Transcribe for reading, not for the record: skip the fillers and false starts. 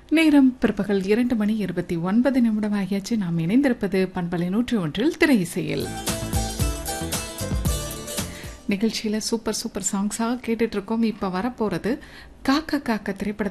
நேரம் பிற்பகல் 2:29 ஆகியாச்சு. நாம் இணைந்திருப்பது பண்பலை 101 திரை இசையில். நிகழ்ச்சியில் சூப்பர் சாங்ஸாக கேட்டுட்டு இருக்கோம். இப்போ வரப்போகிறது காக்கா காக்கா திரைப்படத்தில்